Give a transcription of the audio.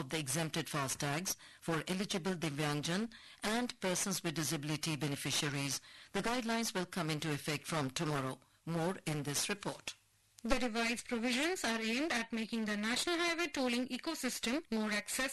of the exempted FASTags for eligible Divyangjan and persons with disability beneficiaries. The guidelines will come into effect from tomorrow. More in this report. The revised provisions are aimed at making the National Highway tolling ecosystem more accessible